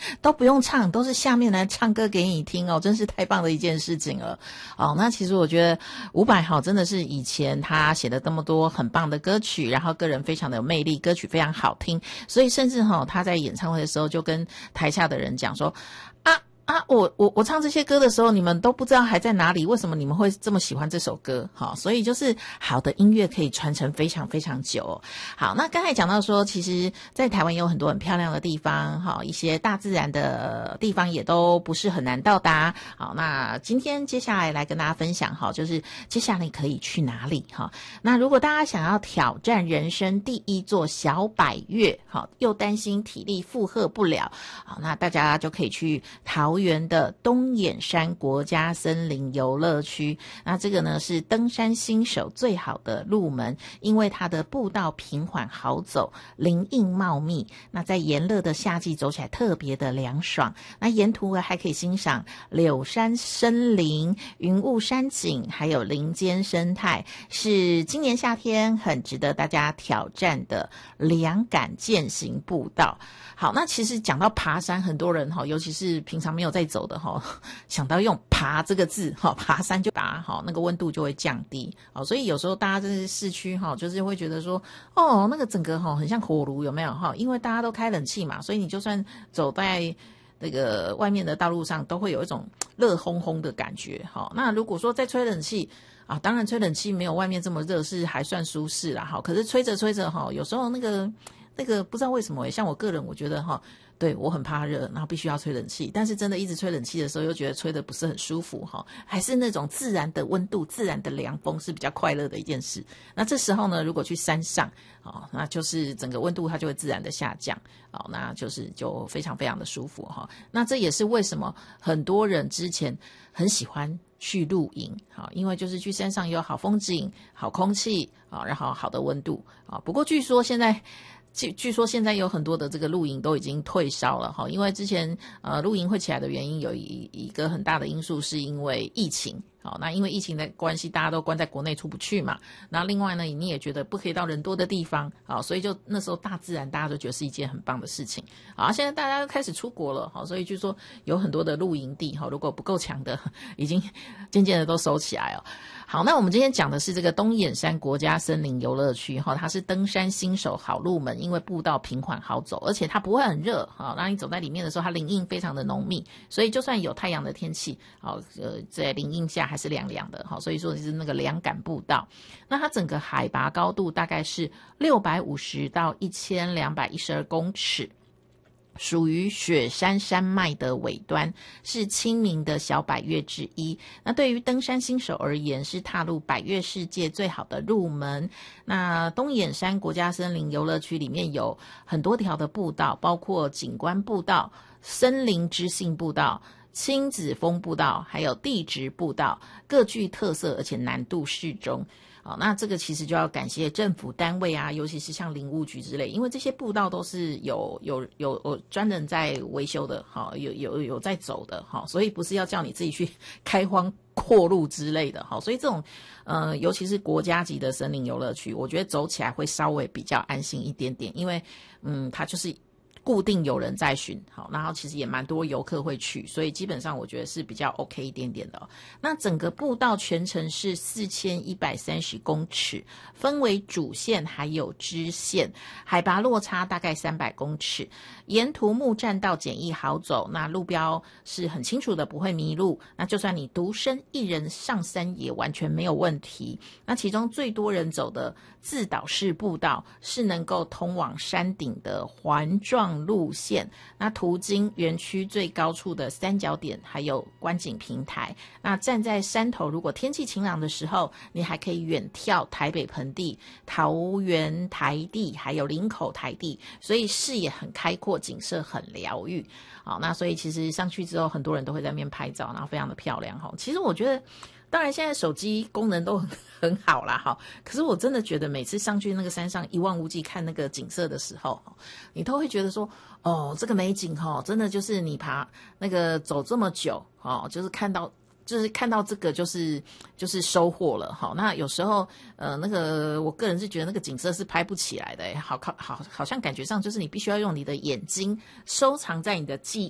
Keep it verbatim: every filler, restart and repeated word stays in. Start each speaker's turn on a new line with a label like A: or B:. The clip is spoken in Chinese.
A: 都不用唱，都是下面来唱歌给你听哦，真是太棒的一件事情了。哦，那其实我觉得伍佰哈真的是以前他写的这么多很棒的歌曲，然后个人非常的有魅力，歌曲非常好听，所以甚至哈他在演唱会的时候就跟台下的人讲说啊。啊，我我我唱这些歌的时候，你们都不知道还在哪里，为什么你们会这么喜欢这首歌？好，所以就是好的音乐可以传承非常非常久哦。好，那刚才讲到说，其实在台湾有很多很漂亮的地方，好，一些大自然的地方也都不是很难到达。好，那今天接下来来跟大家分享哈，就是接下来可以去哪里哈？那如果大家想要挑战人生第一座小百岳，好，又担心体力负荷不了，好，那大家就可以去桃园园的东眼山国家森林游乐区，那这个呢是登山新手最好的入门，因为它的步道平缓好走，林荫茂密，那在炎热的夏季走起来特别的凉爽，那沿途还可以欣赏柳杉森林、云雾山景，还有林间生态，是今年夏天很值得大家挑战的两感健行步道。好，那其实讲到爬山，很多人哈，尤其是平常没有在走的哈，想到用爬这个字哈，爬山就爬哈，那个温度就会降低。好，所以有时候大家在市区哈，就是会觉得说，哦，那个整个哈很像火炉，有没有哈？因为大家都开冷气嘛，所以你就算走在那个外面的道路上，都会有一种热烘烘的感觉哈。那如果说在吹冷气啊，当然吹冷气没有外面这么热，是还算舒适啦哈。可是吹着吹着哈，有时候那个。那个不知道为什么耶，像我个人我觉得哈，对我很怕热，然后必须要吹冷气，但是真的一直吹冷气的时候又觉得吹得不是很舒服哈，还是那种自然的温度、自然的凉风是比较快乐的一件事。那这时候呢，如果去山上哦，那就是整个温度它就会自然的下降哦，那就是就非常非常的舒服哈。那这也是为什么很多人之前很喜欢去露营，好，因为就是去山上有好风景、好空气啊，然后好的温度啊。不过据说现在。据据说现在有很多的这个露营都已经退烧了哈，因为之前呃露营会起来的原因有一一个很大的因素是因为疫情。好，那因为疫情的关系，大家都关在国内出不去嘛。然后另外呢，你也觉得不可以到人多的地方，好，所以就那时候大自然大家都觉得是一件很棒的事情。好，现在大家都开始出国了，好，所以据说有很多的露营地，好，如果不够强的，已经渐渐的都收起来哦。好，那我们今天讲的是这个东眼山国家森林游乐区哈，它是登山新手好入门，因为步道平缓好走，而且它不会很热哈，让你走在里面的时候，它林荫非常的浓密，所以就算有太阳的天气，好，呃，在林荫下还是凉凉的，好，所以说是那个凉感步道。那它整个海拔高度大概是六百五十到一千两百一十二公尺。属于雪山山脉的尾端，是亲民的小百岳之一。那对于登山新手而言，是踏入百岳世界最好的入门。那东眼山国家森林游乐区里面有很多条的步道，包括景观步道、森林知性步道、亲子风步道，还有地质步道，各具特色，而且难度适中。好，那这个其实就要感谢政府单位啊，尤其是像林务局之类，因为这些步道都是有有有有专人在维修的，好，有有有在走的，好，所以不是要叫你自己去开荒扩路之类的，好，所以这种呃，尤其是国家级的森林游乐区，我觉得走起来会稍微比较安心一点点，因为嗯，它就是固定有人在巡，好，然后其实也蛮多游客会去，所以基本上我觉得是比较 OK 一点点的哦。那整个步道全程是四千一百三十公尺，分为主线还有支线，海拔落差大概三百公尺，沿途木栈道简易好走，那路标是很清楚的，不会迷路。那就算你独身一人上山也完全没有问题。那其中最多人走的自导式步道是能够通往山顶的环状路线，那途经园区最高处的三角点还有观景平台，那站在山头，如果天气晴朗的时候，你还可以远眺台北盆地、桃园台地还有林口台地，所以视野很开阔，景色很疗愈。好，那所以其实上去之后很多人都会在那边拍照，然后非常的漂亮。其实我觉得当然现在手机功能都很很好啦哈，可是我真的觉得每次上去那个山上一望无际看那个景色的时候，你都会觉得说，哦，这个美景哈，真的就是你爬那个走这么久哦，就是看到就是看到这个就是就是收获了哈。那有时候呃那个我个人是觉得那个景色是拍不起来的，好好好好像感觉上就是你必须要用你的眼睛收藏在你的记